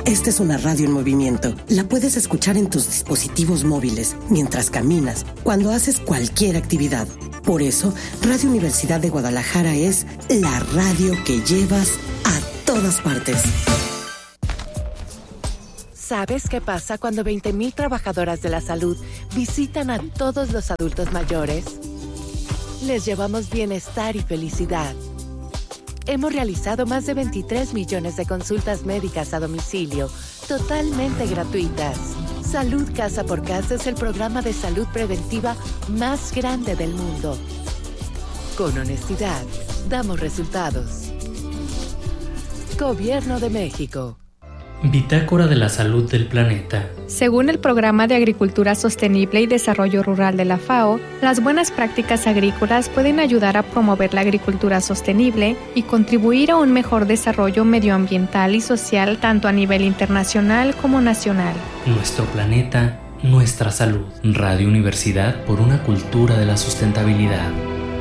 Esta es una radio en movimiento. La puedes escuchar en tus dispositivos móviles, mientras caminas, cuando haces cualquier actividad. Por eso, Radio Universidad de Guadalajara es la radio que llevas a todas partes. ¿Sabes qué pasa cuando 20,000 trabajadoras de la salud visitan a todos los adultos mayores? Les llevamos bienestar y felicidad. Hemos realizado más de 23 millones de consultas médicas a domicilio, totalmente gratuitas. Salud Casa por Casa es el programa de salud preventiva más grande del mundo. Con honestidad, damos resultados. Gobierno de México. Bitácora de la salud del planeta. Según el Programa de Agricultura Sostenible y Desarrollo Rural de la FAO, las buenas prácticas agrícolas pueden ayudar a promover la agricultura sostenible y contribuir a un mejor desarrollo medioambiental y social tanto a nivel internacional como nacional. Nuestro planeta, nuestra salud. Radio Universidad por una cultura de la sustentabilidad.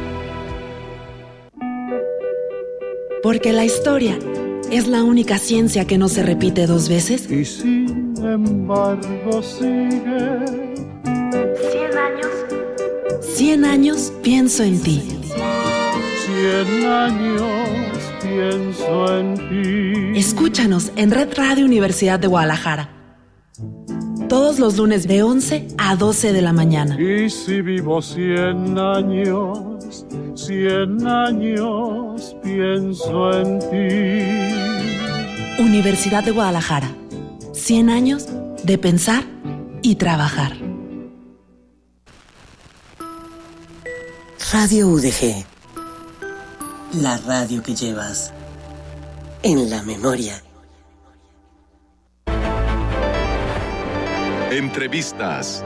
Porque la historia es la única ciencia que no se repite dos veces. Y sin embargo sigue. 100 años. 100 años pienso en ti. 100 años pienso en ti. Escúchanos en Red Radio Universidad de Guadalajara. Todos los lunes de 11 a 12 de la mañana. Y si vivo 100 años, 100 años pienso en ti. Universidad de Guadalajara. 100 años de pensar y trabajar. Radio UDG. La radio que llevas en la memoria. Entrevistas.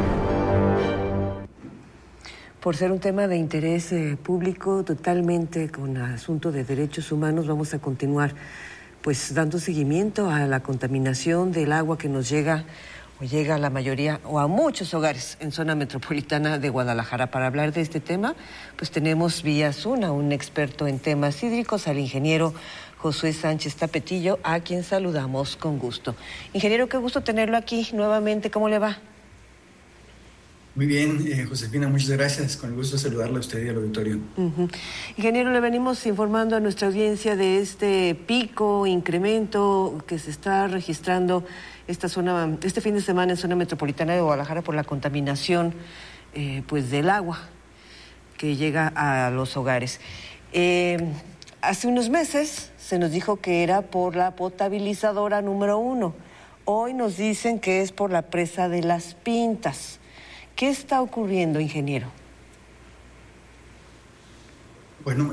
Por ser un tema de interés público, totalmente con asunto de derechos humanos, vamos a continuar pues dando seguimiento a la contaminación del agua que nos llega o llega a la mayoría o a muchos hogares en zona metropolitana de Guadalajara. Para hablar de este tema, pues tenemos vía Zoom a un experto en temas hídricos, al ingeniero Josué Sánchez Tapetillo, a quien saludamos con gusto. Ingeniero, qué gusto tenerlo aquí nuevamente. ¿Cómo le va? Muy bien, Josefina, muchas gracias. Con el gusto de saludarla a usted y al auditorio. Ingeniero, le venimos informando a nuestra audiencia de este pico, incremento que se está registrando este fin de semana en zona metropolitana de Guadalajara por la contaminación pues del agua que llega a los hogares. Hace unos meses se nos dijo que era por la potabilizadora número 1. Hoy nos dicen que es por la presa de Las Pintas. ¿Qué está ocurriendo, ingeniero? Bueno,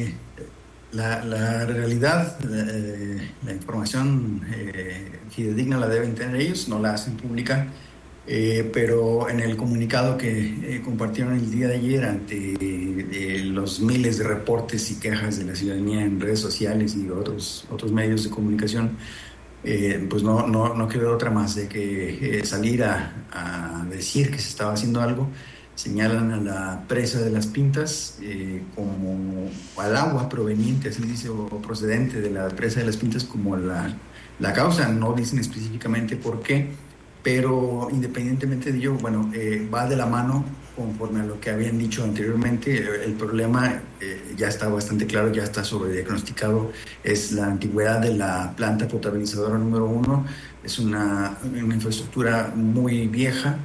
la realidad, la información fidedigna la deben tener ellos, no la hacen pública, pero en el comunicado que compartieron el día de ayer ante los miles de reportes y quejas de la ciudadanía en redes sociales y otros medios de comunicación, pues no quedó otra más de que salir a decir que se estaba haciendo algo. Señalan a la presa de Las Pintas como al agua proveniente, así dice, o procedente de la presa de Las Pintas como la causa. No dicen específicamente por qué, pero independientemente de ello, bueno, va de la mano conforme a lo que habían dicho anteriormente. El problema ya está bastante claro, ya está sobrediagnosticado. Es la antigüedad de la planta potabilizadora número 1. Es una infraestructura muy vieja.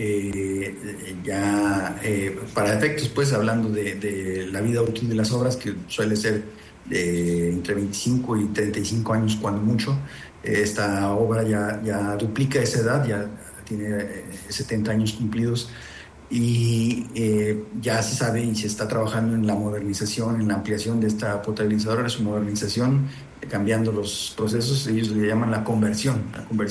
Para efectos, pues, hablando de la vida útil de las obras, que suele ser entre 25 y 35 años cuando mucho, esta obra ya duplica esa edad, ya tiene 70 años cumplidos, y ya se sabe y se está trabajando en la modernización, en la ampliación de esta potabilizadora, su modernización, cambiando los procesos. Ellos le llaman la conversión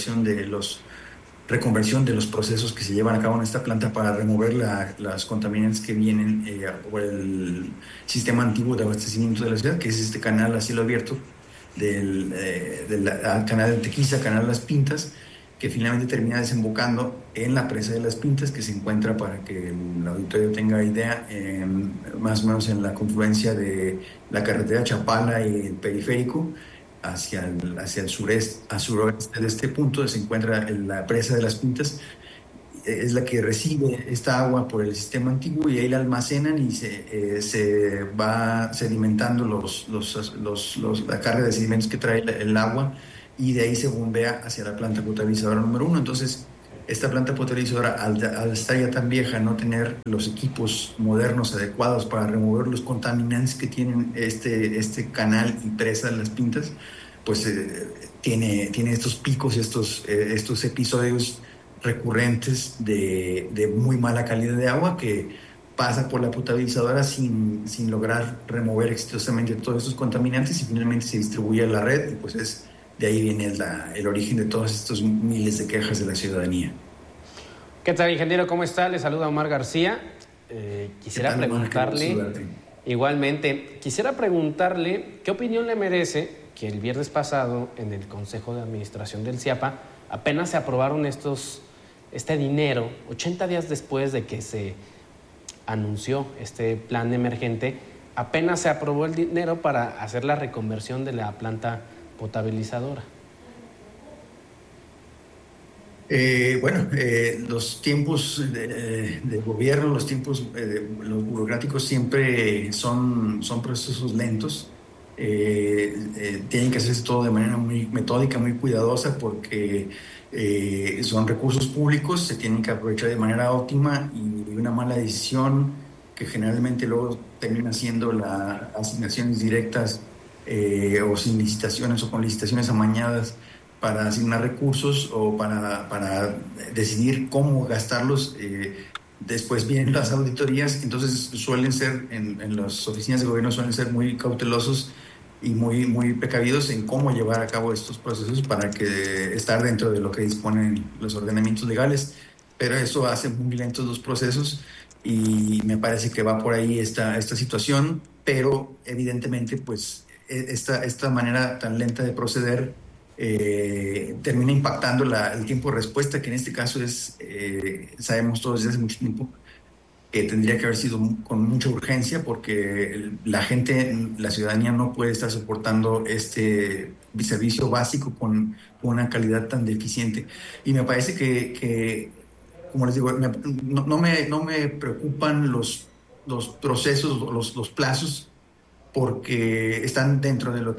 de los procesos que se llevan a cabo en esta planta para remover las contaminantes que vienen por el sistema antiguo de abastecimiento de la ciudad, que es este canal a cielo abierto del canal de Tequisa, canal Las Pintas, que finalmente termina desembocando en la presa de Las Pintas, que se encuentra, para que el auditorio tenga idea, más o menos en la confluencia de la carretera Chapala y el periférico, hacia el suroeste de este punto se encuentra la presa de las Pintas. Es la que recibe esta agua por el sistema antiguo y ahí la almacenan y se va sedimentando la carga de sedimentos que trae el agua, y de ahí se bombea hacia la planta potabilizadora número 1. Entonces, esta planta potabilizadora, al estar ya tan vieja, no tener los equipos modernos adecuados para remover los contaminantes que tienen este canal y presa de las Pintas, pues tiene estos picos, estos episodios recurrentes de muy mala calidad de agua que pasa por la potabilizadora sin lograr remover exitosamente todos estos contaminantes, y finalmente se distribuye a la red, y pues de ahí viene el origen de todos estos miles de quejas de la ciudadanía. ¿Qué tal, ingeniero? ¿Cómo está? Le saluda Omar García. Quisiera preguntarle, igualmente, ¿qué opinión le merece que el viernes pasado en el Consejo de Administración del CIAPA apenas se aprobaron este dinero, 80 días después de que se anunció este plan emergente, apenas se aprobó el dinero para hacer la reconversión de la planta potabilizadora? Los tiempos de gobierno, los tiempos los burocráticos siempre son procesos lentos. Tienen que hacerse todo de manera muy metódica, muy cuidadosa, porque son recursos públicos, se tienen que aprovechar de manera óptima, y una mala decisión que generalmente luego termina siendo las asignaciones directas o sin licitaciones o con licitaciones amañadas para asignar recursos o para decidir cómo gastarlos. Después vienen las auditorías, entonces suelen ser, en las oficinas de gobierno suelen ser muy cautelosos y muy precavidos en cómo llevar a cabo estos procesos para que estar dentro de lo que disponen los ordenamientos legales, pero eso hace muy lentos los procesos, y me parece que va por ahí esta situación, pero evidentemente pues esta manera tan lenta de proceder termina impactando el tiempo de respuesta, que en este caso sabemos todos desde hace mucho tiempo que tendría que haber sido con mucha urgencia, porque la ciudadanía no puede estar soportando este servicio básico con una calidad tan deficiente. Y me parece que como les digo, no me preocupan los procesos, los plazos, porque están dentro de lo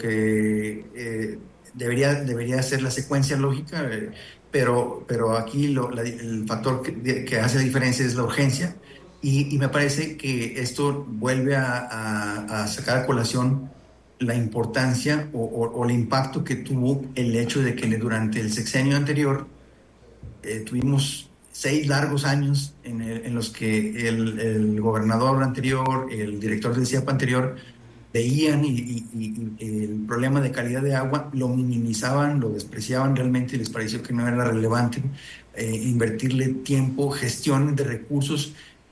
que debería ser la secuencia lógica, pero aquí el factor que hace la diferencia es la urgencia, y me parece que esto vuelve a sacar a colación la importancia o el impacto que tuvo el hecho de que durante el sexenio anterior tuvimos 6 largos años en los que el gobernador anterior, el director del CIAPA anterior, veían y el problema de calidad de agua lo minimizaban, lo despreciaban realmente, y les pareció que no era relevante invertirle tiempo, gestión de recursos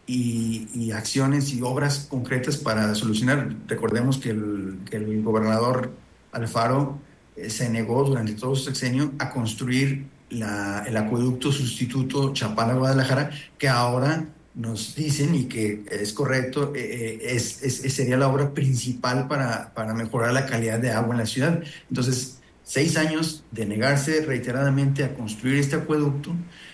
y acciones y obras concretas para solucionar. Recordemos que el gobernador Alfaro se negó durante todo su sexenio a construir el acueducto sustituto Chapala-Guadalajara, que ahora nos dicen, y que es correcto, sería la obra principal para mejorar la calidad de agua en la ciudad. Entonces, 6 años de negarse reiteradamente a construir este acueducto,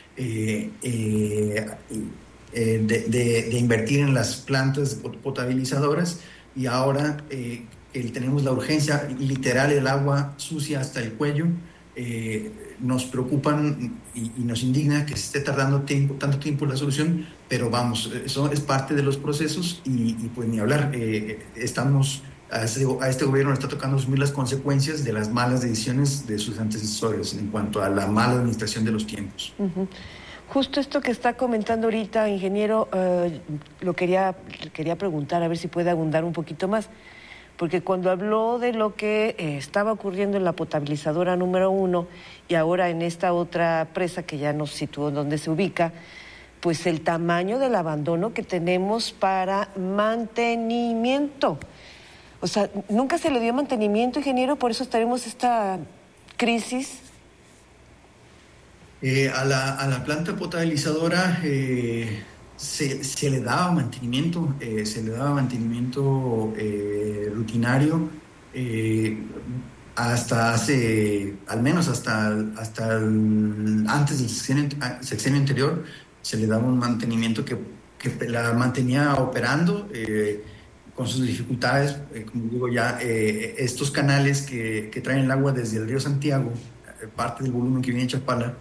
de invertir en las plantas potabilizadoras, y ahora tenemos la urgencia literal, el agua sucia hasta el cuello. Nos preocupan y nos indigna que se esté tardando tanto tiempo la solución, pero vamos, eso es parte de los procesos, y pues ni hablar. A este gobierno le está tocando asumir las consecuencias de las malas decisiones de sus antecesores en cuanto a la mala administración de los tiempos. Uh-huh. Justo esto que está comentando ahorita, ingeniero, lo quería preguntar, a ver si puede abundar un poquito más. Porque cuando habló de lo que estaba ocurriendo en la potabilizadora número 1 y ahora en esta otra presa que ya nos situó en donde se ubica, pues el tamaño del abandono que tenemos para mantenimiento. O sea, nunca se le dio mantenimiento, ingeniero, por eso tenemos esta crisis. A la planta potabilizadora se le daba mantenimiento, rutinario. hasta hace, al menos hasta antes del sexenio anterior, se le daba un mantenimiento que la mantenía operando con sus dificultades. Como digo ya, estos canales que traen el agua desde el río Santiago, parte del volumen que viene de Chapala,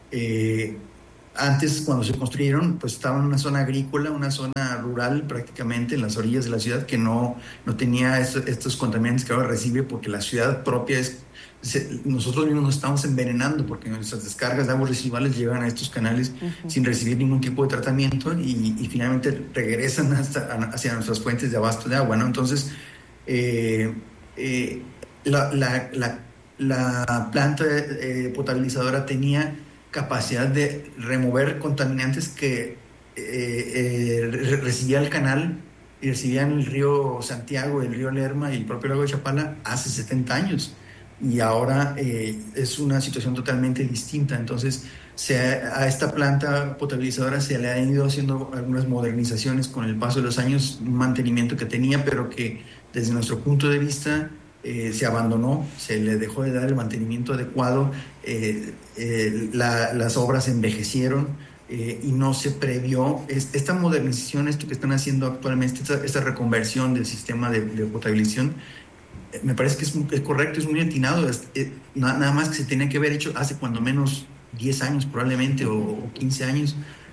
antes, cuando se construyeron, pues estaba en una zona agrícola, una zona rural prácticamente, en las orillas de la ciudad, que no tenía estos contaminantes que ahora recibe, porque la ciudad propia nosotros mismos nos estamos envenenando, porque nuestras descargas de aguas residuales llegan a estos canales sin recibir ningún tipo de tratamiento y finalmente regresan hacia nuestras fuentes de abasto de agua, ¿no? Entonces, la planta potabilizadora tenía capacidad de remover contaminantes que recibía el canal y recibían el río Santiago, el río Lerma y el propio lago de Chapala hace 70 años. Y ahora es una situación totalmente distinta. Entonces, a esta planta potabilizadora se le han ido haciendo algunas modernizaciones con el paso de los años, un mantenimiento que tenía, pero que desde nuestro punto de vista se abandonó, se le dejó de dar el mantenimiento adecuado, las obras envejecieron y no se previó esta modernización, esto que están haciendo actualmente, esta reconversión del sistema de potabilización. Me parece que es correcto, es muy atinado, nada más que se tenía que haber hecho hace cuando menos 10 años probablemente o 15 años,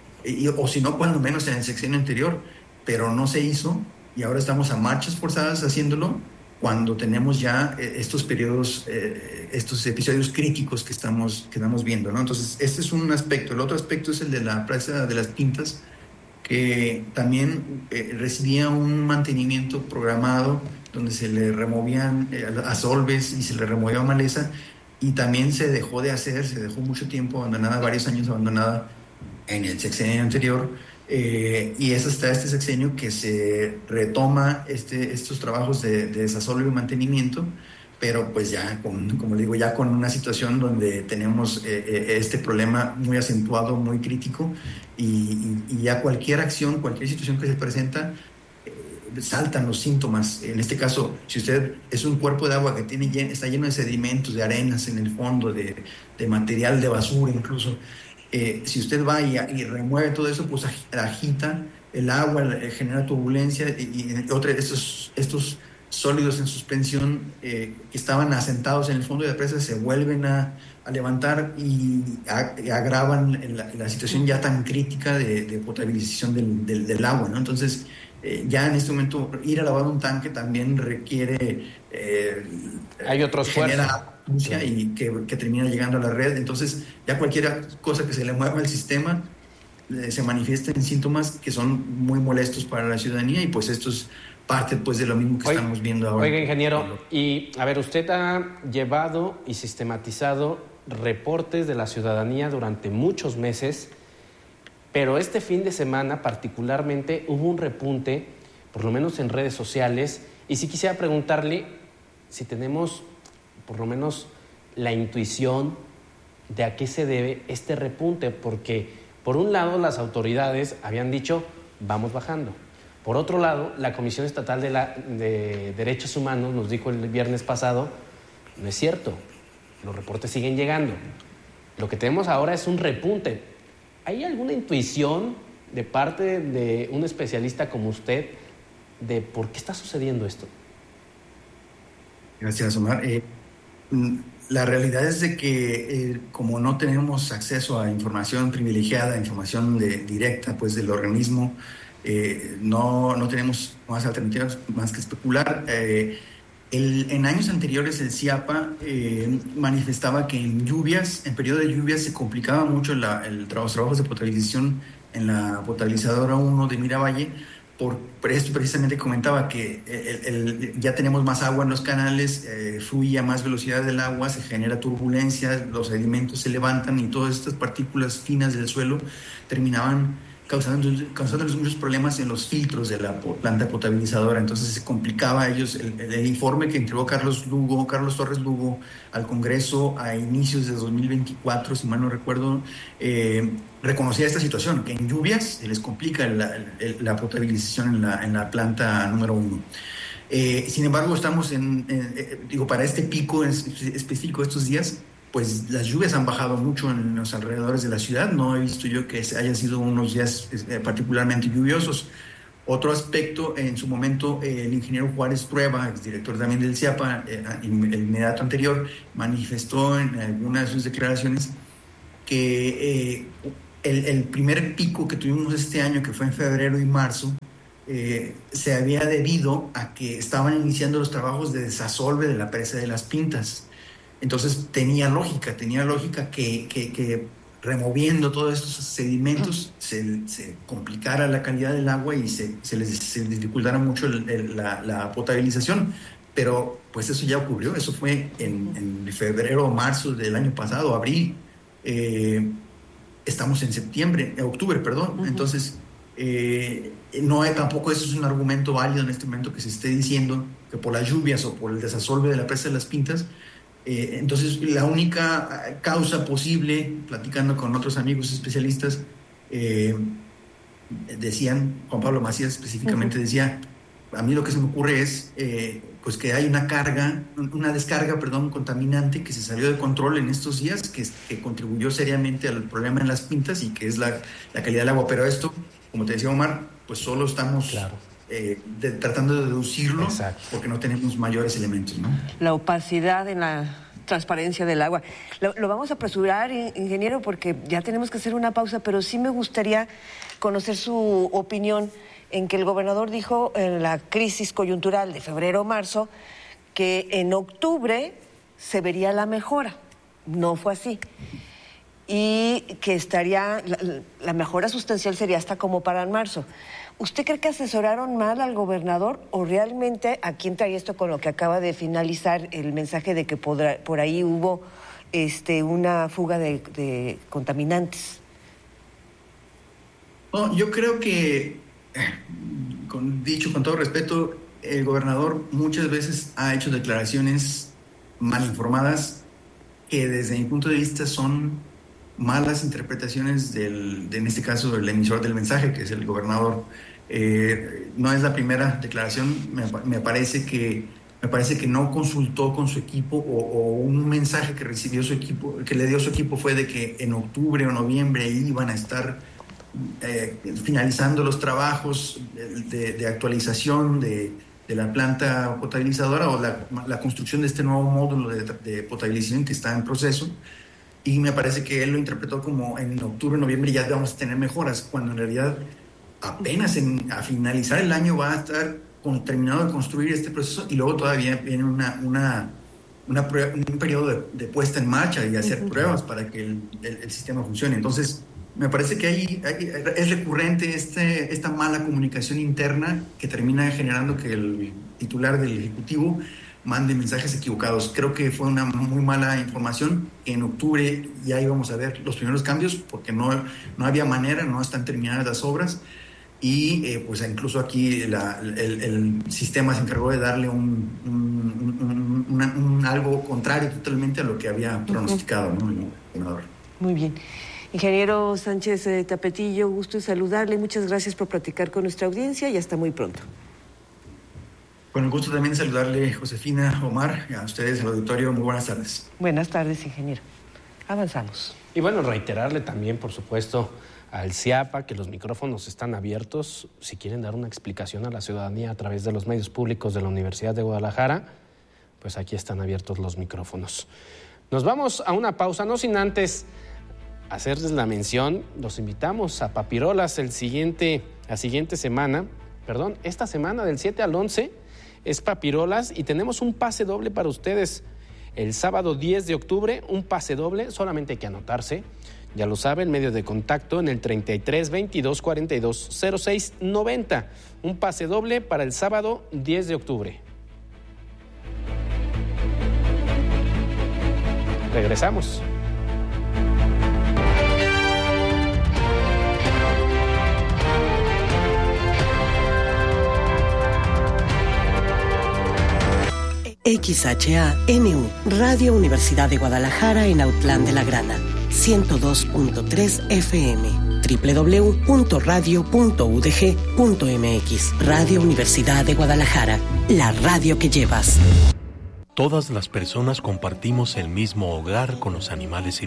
o si no, cuando menos en el sexenio anterior, pero no se hizo y ahora estamos a marchas forzadas haciéndolo cuando tenemos ya estos periodos, estos episodios críticos que estamos viendo, ¿no? Entonces, este es un aspecto. El otro aspecto es el de la presa de las Pintas, que también recibía un mantenimiento programado donde se le removían asolves y se le removía maleza, y también se dejó de hacer, se dejó mucho tiempo abandonada, varios años abandonada en el sexenio anterior, y es hasta este sexenio que se retoma estos trabajos de desasolve y mantenimiento, pero pues ya, como digo, ya con una situación donde tenemos este problema muy acentuado, muy crítico, y ya cualquier acción, cualquier situación que se presenta, saltan los síntomas. En este caso, si usted es un cuerpo de agua que está lleno de sedimentos, de arenas en el fondo, de material de basura incluso, si usted va y remueve todo eso, pues agita el agua, genera turbulencia, y estos sólidos en suspensión que estaban asentados en el fondo de la presa se vuelven a levantar y agravan la situación ya tan crítica de potabilización del agua, ¿no? Entonces, ya en este momento ir a lavar un tanque también requiere hay otro esfuerzo y que termina llegando a la red. Entonces ya cualquier cosa que se le mueva al sistema se manifiesta en síntomas que son muy molestos para la ciudadanía, y pues esto es parte pues de lo mismo que estamos viendo ahora. Oiga, ingeniero, y a ver, usted ha llevado y sistematizado reportes de la ciudadanía durante muchos meses, pero este fin de semana particularmente hubo un repunte, por lo menos en redes sociales, y sí quisiera preguntarle si tenemos por lo menos la intuición de a qué se debe este repunte, porque por un lado las autoridades habían dicho vamos bajando, por otro lado la Comisión Estatal de Derechos Humanos nos dijo el viernes pasado no es cierto, los reportes siguen llegando, lo que tenemos ahora es un repunte. ¿Hay alguna intuición de parte de un especialista como usted de por qué está sucediendo esto? Gracias, Omar. La realidad es de que como no tenemos acceso a información privilegiada, información directa pues del organismo, no tenemos más alternativas más que especular. En años anteriores el CIAPA manifestaba que en periodo de lluvias se complicaba mucho los trabajos de potabilización en la potabilizadora 1 de Miravalle. Por esto precisamente comentaba que ya tenemos más agua en los canales, fluye a más velocidad del agua, se genera turbulencia, los sedimentos se levantan y todas estas partículas finas del suelo terminaban causándoles muchos problemas en los filtros de la planta potabilizadora. Entonces se complicaba a ellos. El informe que entregó Carlos Torres Lugo al Congreso a inicios de 2024, si mal no recuerdo, reconocía esta situación, que en lluvias se les complica la potabilización en la planta número 1. Sin embargo, estamos para este pico específico estos días, pues las lluvias han bajado mucho en los alrededores de la ciudad. No he visto yo que hayan sido unos días particularmente lluviosos. Otro aspecto, en su momento, el ingeniero Juárez Trueba, exdirector también del CIAPA, el inmediato anterior, manifestó en algunas de sus declaraciones que el primer pico que tuvimos este año, que fue en febrero y marzo, se había debido a que estaban iniciando los trabajos de desasolve de la presa de las Pintas. Entonces tenía lógica que removiendo todos estos sedimentos se complicara la calidad del agua y se dificultara mucho la potabilización. Pero pues eso ya ocurrió, eso fue en febrero o marzo del año pasado, abril. Estamos en octubre, perdón. Uh-huh. Entonces, tampoco eso es un argumento válido en este momento que se esté diciendo que por las lluvias o por el desasolve de la presa de las Pintas. Entonces, la única causa posible, platicando con otros amigos especialistas, decían, Juan Pablo Macías específicamente decía, a mí lo que se me ocurre es pues que hay una descarga contaminante que se salió de control en estos días, que contribuyó seriamente al problema en las Pintas y que es la calidad del agua. Pero esto, como te decía Omar, pues solo estamos tratando de deducirlo. Exacto. Porque no tenemos mayores elementos, ¿no? La opacidad en la transparencia del agua. Lo vamos a apresurar, ingeniero, porque ya tenemos que hacer una pausa, pero sí me gustaría conocer su opinión en que el gobernador dijo en la crisis coyuntural de febrero-marzo que en octubre se vería la mejora. No fue así. Y que la mejora sustancial sería hasta como para marzo. ¿Usted cree que asesoraron mal al gobernador o realmente a quién trae esto con lo que acaba de finalizar el mensaje de que por ahí hubo una fuga de contaminantes? No, yo creo que, dicho con todo respeto, el gobernador muchas veces ha hecho declaraciones mal informadas que desde mi punto de vista son malas interpretaciones en este caso, el emisor del mensaje, que es el gobernador. No es la primera declaración. Me parece que no consultó con su equipo o un mensaje que recibió su equipo, que le dio su equipo, fue de que en octubre o noviembre iban a estar finalizando los trabajos de actualización de la planta potabilizadora o la construcción de este nuevo módulo de potabilización que está en proceso. Y me parece que él lo interpretó como en octubre, noviembre ya vamos a tener mejoras, cuando en realidad apenas a finalizar el año va a estar terminado de construir este proceso y luego todavía viene un periodo de puesta en marcha y hacer pruebas para que el sistema funcione. Entonces, me parece que es recurrente esta mala comunicación interna que termina generando que el titular del Ejecutivo mande mensajes equivocados. Creo que fue una muy mala información. En octubre ya íbamos a ver los primeros cambios porque no había manera, no están terminadas las obras y pues incluso aquí el sistema se encargó de darle algo contrario totalmente a lo que había pronosticado, ¿no? El gobernador. Muy bien. Ingeniero Sánchez Tapetillo, gusto en saludarle. Muchas gracias por platicar con nuestra audiencia y hasta muy pronto. Con el gusto también de saludarle, Josefina, Omar, a ustedes, al auditorio. Muy buenas tardes. Buenas tardes, ingeniero. Avanzamos. Y bueno, reiterarle también, por supuesto, al CIAPA que los micrófonos están abiertos. Si quieren dar una explicación a la ciudadanía a través de los medios públicos de la Universidad de Guadalajara, pues aquí están abiertos los micrófonos. Nos vamos a una pausa, no sin antes hacerles la mención. Los invitamos a Papirolas esta semana, del 7 al 11, es Papirolas y tenemos un pase doble para ustedes. El sábado 10 de octubre, un pase doble, solamente hay que anotarse. Ya lo saben, medio de contacto en el 33 22 42 06 90. Un pase doble para el sábado 10 de octubre. Regresamos. XHANU, Radio Universidad de Guadalajara en Autlán de la Grana, 102.3 FM. www.radio.udg.mx. Radio Universidad de Guadalajara, la radio que llevas. Todas las personas compartimos el mismo hogar con los animales